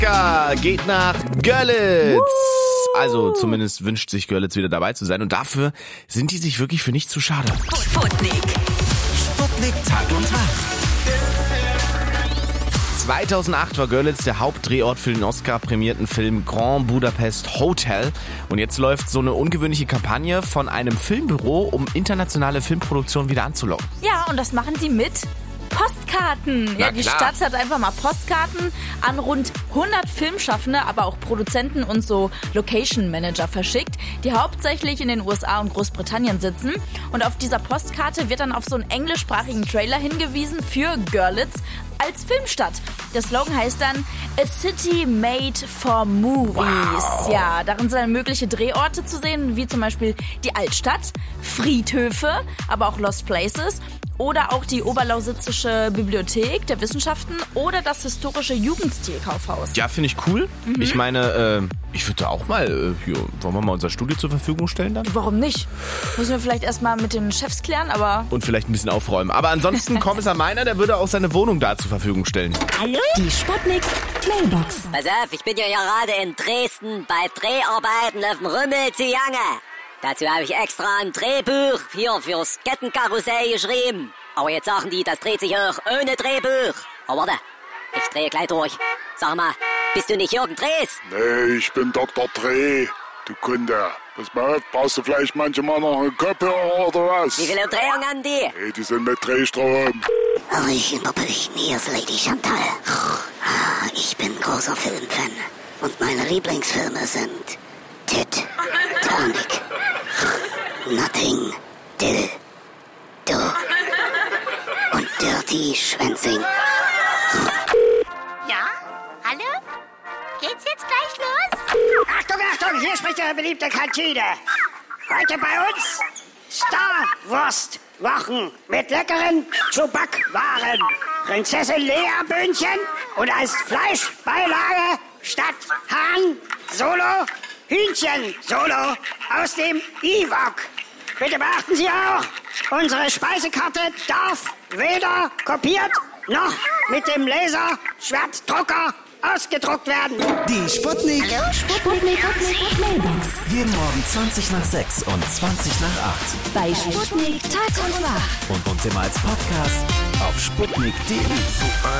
Oscar geht nach Görlitz. Also zumindest wünscht sich Görlitz wieder dabei zu sein. Und dafür sind die sich wirklich für nichts zu schade. Sputnik. Sputnik Tag und Tag. 2008 war Görlitz der Hauptdrehort für den Oscar-prämierten Film Grand Budapest Hotel. Und jetzt läuft so eine ungewöhnliche Kampagne von einem Filmbüro, um internationale Filmproduktionen wieder anzulocken. Ja, und das machen die mit Postkarten. Na Ja, die klar. Stadt hat einfach mal Postkarten an rund 100 Filmschaffende, aber auch Produzenten und so Location Manager verschickt, die hauptsächlich in den USA und Großbritannien sitzen. Und auf dieser Postkarte wird dann auf so einen englischsprachigen Trailer hingewiesen für Görlitz als Filmstadt. Der Slogan heißt dann A City Made for Movies. Wow. Ja, darin sind dann mögliche Drehorte zu sehen, wie zum Beispiel die Altstadt, Friedhöfe, aber auch Lost Places oder auch die Oberlausitzische Bibliothek der Wissenschaften oder das historische Jugendstilkaufhaus. Ja, finde ich cool. Ich meine, ich würde auch mal, hier, wollen wir mal unser Studio zur Verfügung stellen dann? Warum nicht? Müssen wir vielleicht erstmal mit den Chefs klären, aber... Und vielleicht ein bisschen aufräumen. Aber ansonsten Kommissar Meiner, der würde auch seine Wohnung da zur Verfügung stellen. Hallo? Die Sputnik Mailbox. Pass auf, ich bin ja gerade in Dresden bei Dreharbeiten auf dem Rummel-Triangel. Dazu habe ich extra ein Drehbuch hier fürs Kettenkarussell geschrieben. Aber jetzt sagen die, das dreht sich auch ohne Drehbuch. Aber warte, ich drehe gleich durch. Sag mal, bist du nicht Jürgen Drees? Nee, ich bin Dr. Dreh, du Kunde. Pass mal auf, brauchst du vielleicht manchmal noch einen Kopfhörer oder was? Wie viele Umdrehungen haben die? Nee, die sind mit Drehstrom. Hallöchen, Popöchen, hier ist Lady Chantal. Ich bin großer Filmfan. Und meine Lieblingsfilme sind Titanic, Notting, Dill, Do und Dirty Schwänzing. Ja? Hallo? Geht's jetzt gleich los? Achtung, Achtung, hier spricht Ihre beliebte Kantine. Heute bei uns Star-Wurst-Wochen mit leckeren Zubackwaren. Prinzessin Lea-Böhnchen und als Fleischbeilage statt Hahn Solo Hühnchen Solo aus dem Ewok. Bitte beachten Sie auch, unsere Speisekarte darf weder kopiert noch mit dem Laserschwertdrucker ausgedruckt werden. Die Sputnik. Sputnik Mailbox. Jeden Morgen 20 nach 6 und 20 nach 8. Bei Sputnik Tag und Wach. Und uns immer als Podcast auf sputnik.de.